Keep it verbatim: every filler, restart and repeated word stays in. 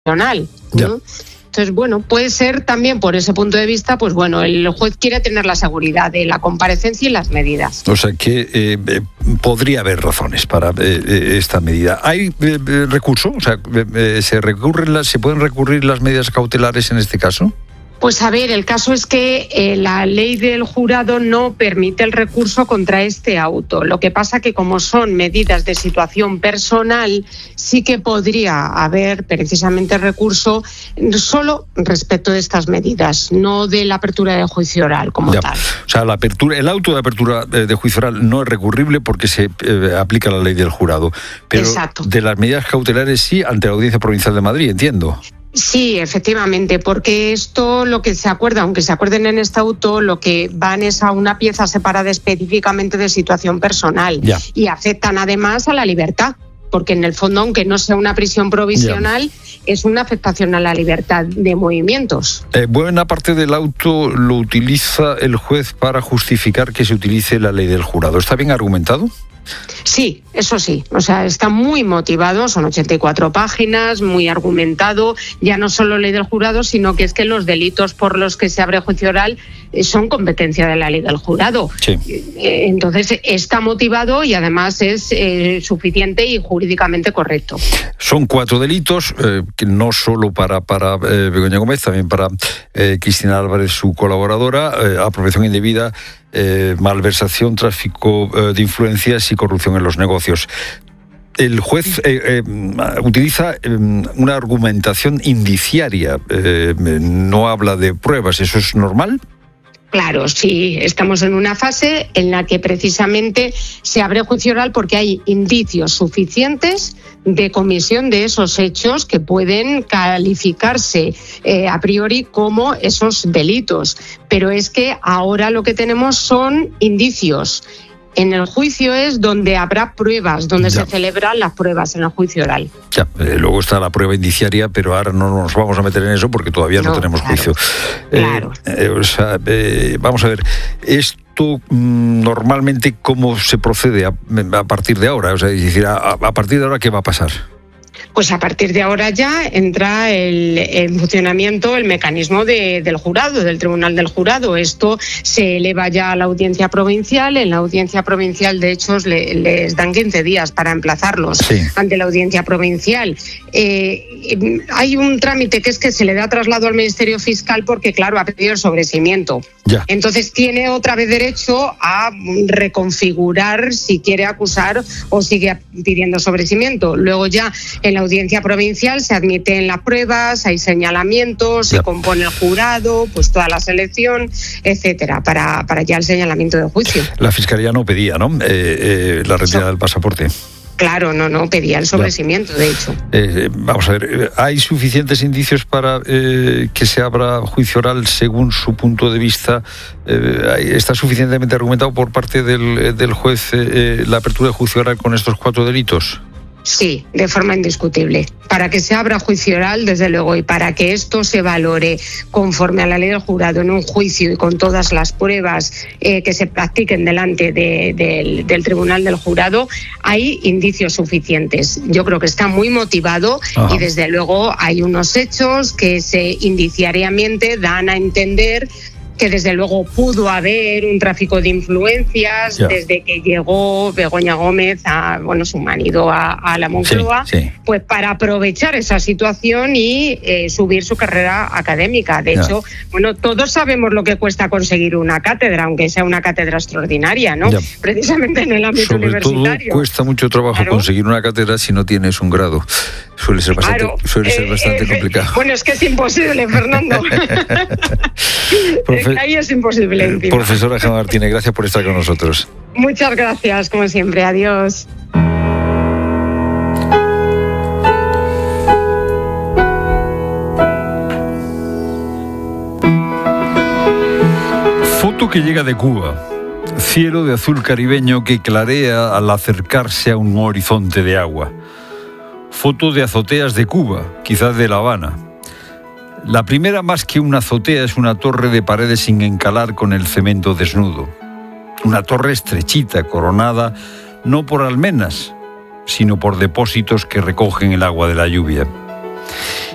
¿no? Entonces, bueno, puede ser también por ese punto de vista, pues bueno, el juez quiere tener la seguridad de la comparecencia y las medidas. O sea que eh, eh, podría haber razones para eh, esta medida. ¿Hay eh, recurso? O sea, eh, ¿se recurren las, se pueden recurrir las medidas cautelares en este caso? Pues a ver, el caso es que eh, la ley del jurado no permite el recurso contra este auto. Lo que pasa que como son medidas de situación personal, sí que podría haber precisamente recurso solo respecto de estas medidas, no de la apertura de juicio oral como ya. tal. O sea, la apertura, el auto de apertura de juicio oral no es recurrible porque se eh, aplica la ley del jurado. Pero exacto. De las medidas cautelares sí ante la Audiencia Provincial de Madrid, entiendo. Sí, efectivamente, porque esto lo que se acuerda, aunque se acuerden en este auto, lo que van es a una pieza separada específicamente de situación personal ya. Y afectan además a la libertad, porque en el fondo, aunque no sea una prisión provisional, ya. Es una afectación a la libertad de movimientos. Eh, buena parte del auto lo utiliza el juez para justificar que se utilice la ley del jurado. ¿Está bien argumentado? Sí, eso sí, o sea, está muy motivado, son ochenta y cuatro páginas, muy argumentado, ya no solo ley del jurado, sino que es que los delitos por los que se abre juicio oral son competencia de la ley del jurado. Sí. Entonces está motivado y además es eh, suficiente y jurídicamente correcto. Son cuatro delitos, eh, que no solo para, para eh, Begoña Gómez, también para eh, Cristina Álvarez, su colaboradora, eh, apropiación indebida, eh, malversación, tráfico eh, de influencias y corrupción en los negocios. El juez eh, eh, utiliza eh, una argumentación indiciaria, eh, no habla de pruebas, ¿eso es normal? Claro, sí, estamos en una fase en la que precisamente se abre juicio oral porque hay indicios suficientes de comisión de esos hechos que pueden calificarse eh, a priori como esos delitos. Pero es que ahora lo que tenemos son indicios. En el juicio es donde habrá pruebas, donde ya. Se celebran las pruebas en el juicio oral. Ya, eh, luego está la prueba indiciaria, pero ahora no nos vamos a meter en eso porque todavía no, no tenemos claro, juicio. Claro. Eh, eh, o sea, eh, vamos a ver, esto mmm, normalmente cómo se procede a, a partir de ahora, o sea, es decir, a, a partir de ahora ¿qué va a pasar? Pues a partir de ahora ya entra el, en funcionamiento el mecanismo de, del jurado, del Tribunal del Jurado. Esto se eleva ya a la Audiencia Provincial. En la Audiencia Provincial, de hecho, le, les dan quince días para emplazarlos sí. ante la Audiencia Provincial. Eh, hay un trámite que es que se le da traslado al Ministerio Fiscal porque, claro, ha pedido el sobreseimiento. Ya. Entonces tiene otra vez derecho a reconfigurar si quiere acusar o sigue pidiendo sobreseimiento. Luego ya en la Audiencia Provincial se admiten las pruebas, hay señalamientos, ya. Se compone el jurado, pues toda la selección, etcétera, para, para ya el señalamiento del juicio. La Fiscalía no pedía, ¿no? Eh, eh, la retirada so- del pasaporte. Claro, no, no, pedía el sobreseimiento, de hecho. Eh, vamos a ver, ¿hay suficientes indicios para eh, que se abra juicio oral según su punto de vista? Eh, ¿Está suficientemente argumentado por parte del, del juez eh, la apertura de juicio oral con estos cuatro delitos? Sí, de forma indiscutible. Para que se abra juicio oral, desde luego, y para que esto se valore conforme a la ley del jurado en un juicio y con todas las pruebas eh, que se practiquen delante de, de, del Tribunal del Jurado, hay indicios suficientes. Yo creo que está muy motivado. Ajá. Y desde luego hay unos hechos que se indiciariamente dan a entender que desde luego pudo haber un tráfico de influencias ya. Desde que llegó Begoña Gómez, a, bueno, su marido, a, a la Moncloa, sí, sí. Pues para aprovechar esa situación y eh, subir su carrera académica. De ya. Hecho, bueno, todos sabemos lo que cuesta conseguir una cátedra, aunque sea una cátedra extraordinaria, ¿no? Ya. Precisamente en el ámbito Sobre universitario. Todo cuesta mucho trabajo claro. conseguir una cátedra si no tienes un grado. Suele ser bastante, claro. suele ser bastante eh, complicado. Bueno, es que es imposible, Fernando. Profe- Ahí es imposible. Encima. Profesora Gemma Martínez, gracias por estar con nosotros. Muchas gracias, como siempre. Adiós. Foto que llega de Cuba. Cielo de azul caribeño que clarea al acercarse a un horizonte de agua. Foto de azoteas de Cuba, quizás de La Habana. La primera, más que una azotea, es una torre de paredes sin encalar con el cemento desnudo. Una torre estrechita, coronada no por almenas, sino por depósitos que recogen el agua de la lluvia.